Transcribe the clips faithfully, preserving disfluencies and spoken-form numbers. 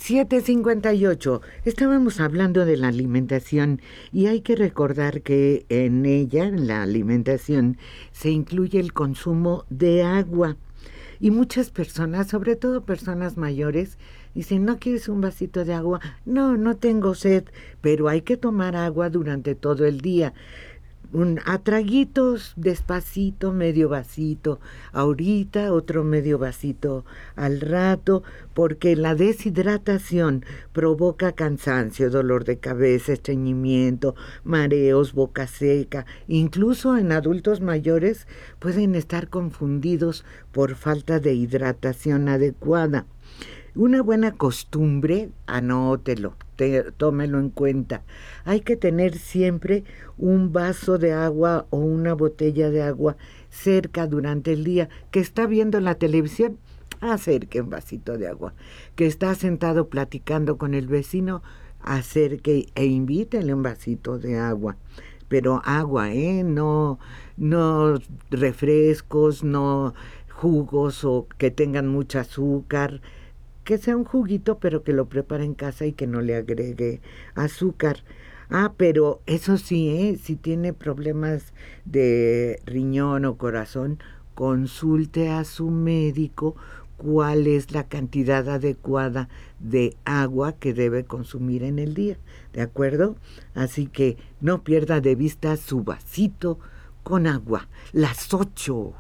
siete cincuenta y ocho. Estábamos hablando de la alimentación y hay que recordar que en ella, en la alimentación, se incluye el consumo de agua. Y muchas personas, sobre todo personas mayores, dicen, ¿no quieres un vasito de agua? No, no tengo sed, pero hay que tomar agua durante todo el día. Un, a traguitos, despacito, medio vasito, ahorita otro medio vasito al rato, porque la deshidratación provoca cansancio, dolor de cabeza, estreñimiento, mareos, boca seca. Incluso en adultos mayores pueden estar confundidos por falta de hidratación adecuada. Una buena costumbre, anótelo, te, tómelo en cuenta. Hay que tener siempre un vaso de agua o una botella de agua cerca durante el día. Que está viendo la televisión, acerque un vasito de agua. Que está sentado platicando con el vecino, acerque e invítele un vasito de agua. Pero agua, ¿eh? No, no refrescos, no jugos o que tengan mucho azúcar. Que sea un juguito, pero que lo prepare en casa y que no le agregue azúcar. Ah, pero eso sí, ¿eh? Si tiene problemas de riñón o corazón, consulte a su médico cuál es la cantidad adecuada de agua que debe consumir en el día, ¿de acuerdo? Así que no pierda de vista su vasito con agua. Las ocho.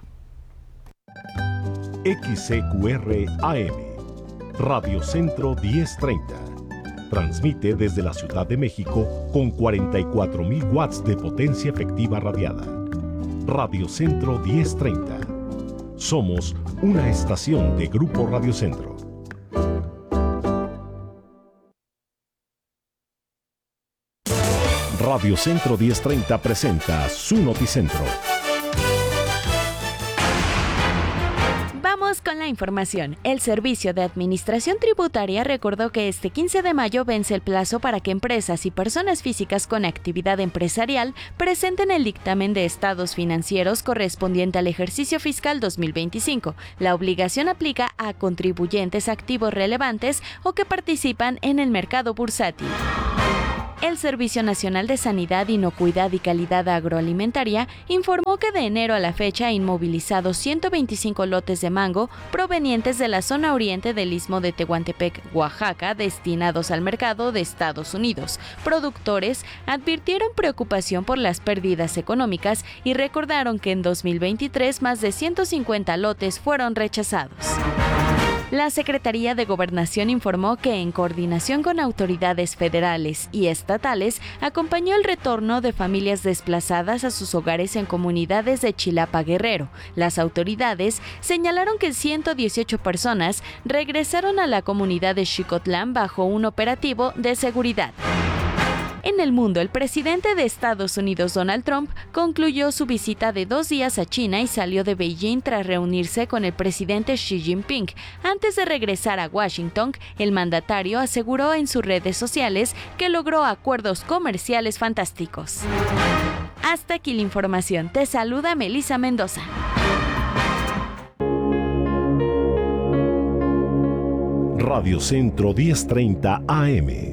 X C Q R A M Radio Centro diez treinta. Transmite desde la Ciudad de México con cuarenta y cuatro mil watts de potencia efectiva radiada. Radio Centro diez treinta. Somos una estación de Grupo Radio Centro. Radio Centro diez treinta presenta su Noticentro. Con la información, el Servicio de Administración Tributaria recordó que este quince de mayo vence el plazo para que empresas y personas físicas con actividad empresarial presenten el dictamen de estados financieros correspondiente al ejercicio fiscal dos mil veinticinco. La obligación aplica a contribuyentes activos relevantes o que participan en el mercado bursátil. El Servicio Nacional de Sanidad, Inocuidad y Calidad Agroalimentaria informó que de enero a la fecha ha inmovilizado ciento veinticinco lotes de mango provenientes de la zona oriente del Istmo de Tehuantepec, Oaxaca, destinados al mercado de Estados Unidos. Productores advirtieron preocupación por las pérdidas económicas y recordaron que en dos mil veintitrés más de ciento cincuenta lotes fueron rechazados. La Secretaría de Gobernación informó que, en coordinación con autoridades federales y estatales, acompañó el retorno de familias desplazadas a sus hogares en comunidades de Chilapa, Guerrero. Las autoridades señalaron que ciento dieciocho personas regresaron a la comunidad de Xicotlán bajo un operativo de seguridad. En el mundo, el presidente de Estados Unidos, Donald Trump, concluyó su visita de dos días a China y salió de Beijing tras reunirse con el presidente Xi Jinping. Antes de regresar a Washington, el mandatario aseguró en sus redes sociales que logró acuerdos comerciales fantásticos. Hasta aquí la información. Te saluda Melissa Mendoza. Radio Centro diez treinta A M.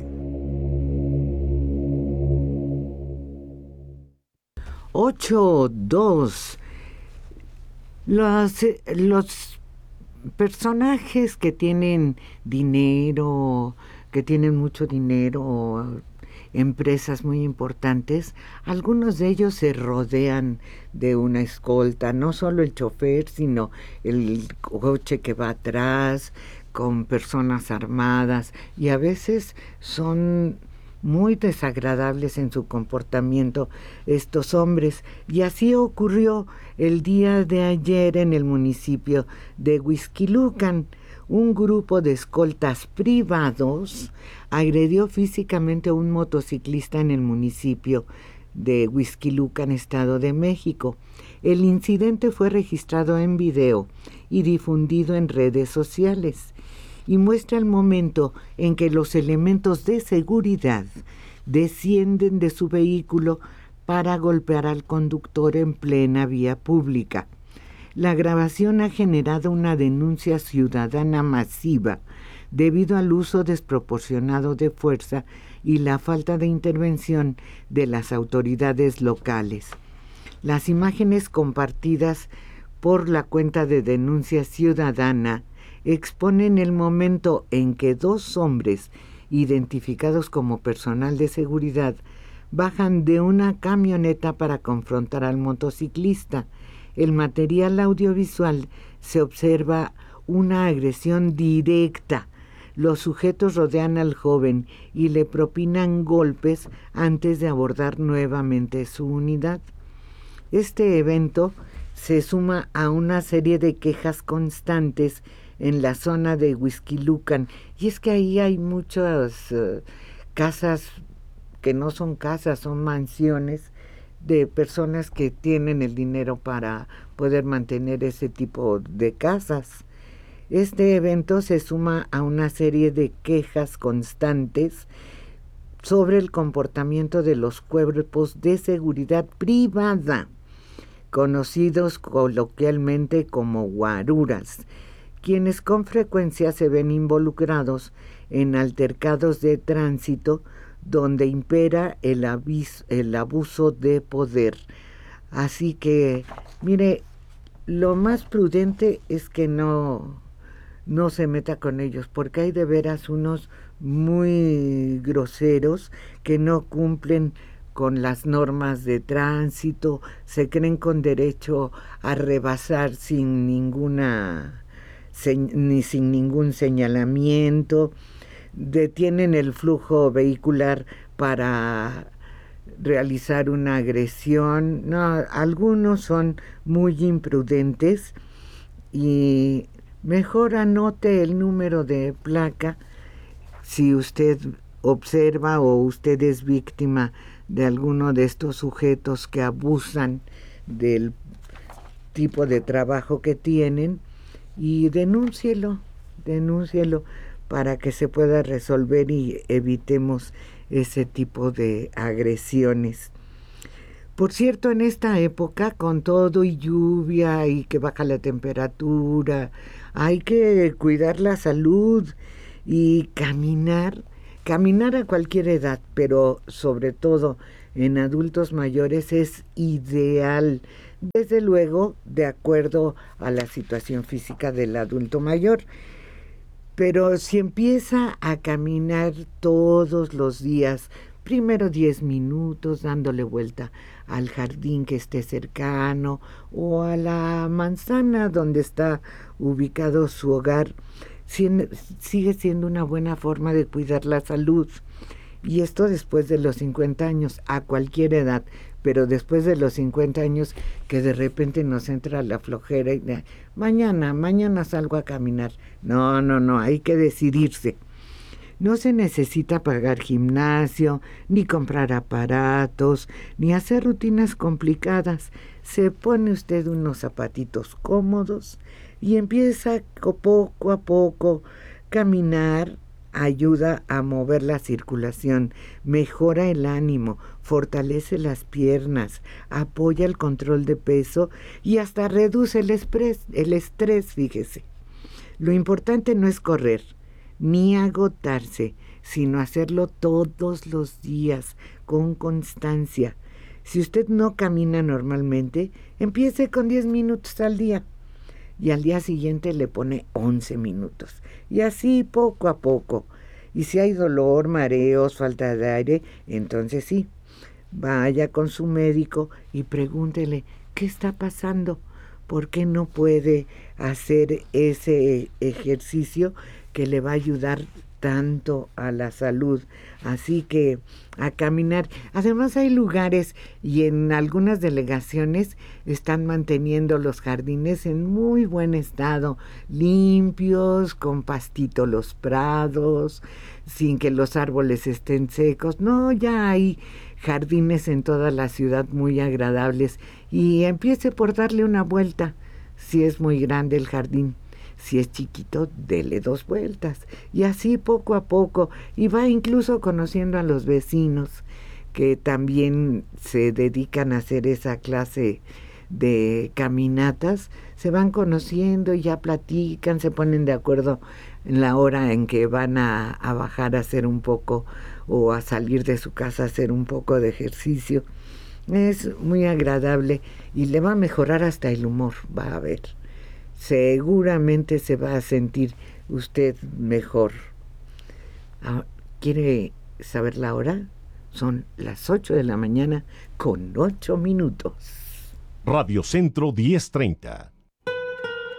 ocho dos. Los, los personajes que tienen dinero, que tienen mucho dinero, empresas muy importantes, algunos de ellos se rodean de una escolta, no solo el chofer, sino el coche que va atrás, con personas armadas, y a veces son muy desagradables en su comportamiento estos hombres, y así ocurrió el día de ayer en el municipio de Huixquilucan. Un grupo de escoltas privados agredió físicamente a un motociclista en el municipio de Huixquilucan, Estado de México. El incidente fue registrado en video y difundido en redes sociales, y muestra el momento en que los elementos de seguridad descienden de su vehículo para golpear al conductor en plena vía pública. La grabación ha generado una denuncia ciudadana masiva debido al uso desproporcionado de fuerza y la falta de intervención de las autoridades locales. Las imágenes compartidas por la cuenta de Denuncia Ciudadana exponen el momento en que dos hombres, identificados como personal de seguridad, bajan de una camioneta para confrontar al motociclista. El material audiovisual se observa una agresión directa. Los sujetos rodean al joven y le propinan golpes antes de abordar nuevamente su unidad. Este evento se suma a una serie de quejas constantes en la zona de Huixquilucan, y es que ahí hay muchas uh, casas que no son casas, son mansiones de personas que tienen el dinero para poder mantener ese tipo de casas. Este evento se suma a una serie de quejas constantes sobre el comportamiento de los cuerpos de seguridad privada, conocidos coloquialmente como guaruras, quienes con frecuencia se ven involucrados en altercados de tránsito donde impera el, aviso, el abuso de poder. Así que, mire, lo más prudente es que no, no se meta con ellos, porque hay de veras unos muy groseros que no cumplen con las normas de tránsito, se creen con derecho a rebasar sin ninguna ni sin ningún señalamiento, detienen el flujo vehicular para realizar una agresión. No, algunos son muy imprudentes y mejor anote el número de placa si usted observa o usted es víctima de alguno de estos sujetos que abusan del tipo de trabajo que tienen, y denúncielo, denúncielo para que se pueda resolver y evitemos ese tipo de agresiones. Por cierto, en esta época, con todo y lluvia y que baja la temperatura, hay que cuidar la salud y caminar, caminar a cualquier edad, pero sobre todo en adultos mayores es ideal, desde luego de acuerdo a la situación física del adulto mayor. Pero si empieza a caminar todos los días, primero diez minutos dándole vuelta al jardín que esté cercano o a la manzana donde está ubicado su hogar, sigue siendo una buena forma de cuidar la salud. Y esto después de los cincuenta años, a cualquier edad, pero después de los cincuenta años que de repente nos entra la flojera y mañana, mañana salgo a caminar. No, no, no, hay que decidirse. No se necesita pagar gimnasio, ni comprar aparatos, ni hacer rutinas complicadas. Se pone usted unos zapatitos cómodos y empieza poco a poco a caminar. Ayuda a mover la circulación, mejora el ánimo, fortalece las piernas, apoya el control de peso y hasta reduce el estrés, el estrés, fíjese. Lo importante no es correr, ni agotarse, sino hacerlo todos los días, con constancia. Si usted no camina normalmente, empiece con diez minutos al día. Y al día siguiente le pone once minutos. Y así poco a poco. Y si hay dolor, mareos, falta de aire, entonces sí, vaya con su médico y pregúntele qué está pasando, por qué no puede hacer ese ejercicio que le va a ayudar tanto a la salud. Así que a caminar. Además hay lugares y en algunas delegaciones están manteniendo los jardines en muy buen estado, limpios, con pastito los prados, sin que los árboles estén secos. No, ya hay jardines en toda la ciudad muy agradables, y empiece por darle una vuelta. Si es muy grande el jardín, si es chiquito, dele dos vueltas, y así poco a poco, y va incluso conociendo a los vecinos que también se dedican a hacer esa clase de caminatas. Se van conociendo y ya platican, se ponen de acuerdo en la hora en que van a, a bajar a hacer un poco o a salir de su casa a hacer un poco de ejercicio. Es muy agradable y le va a mejorar hasta el humor, va a ver. Seguramente se va a sentir usted mejor. ¿Quiere saber la hora? Son las ocho de la mañana con ocho minutos. Radio Centro diez treinta.